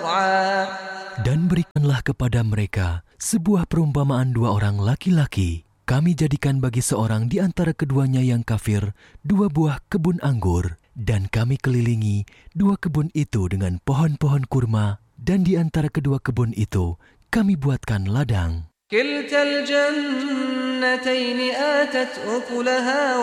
Dan berikanlah kepada mereka sebuah perumpamaan dua orang laki-laki. Kami jadikan bagi seorang di antara keduanya yang kafir 2 buah kebun anggur. Dan kami kelilingi 2 kebun itu dengan pohon-pohon kurma. Dan di antara kedua kebun itu kami buatkan ladang.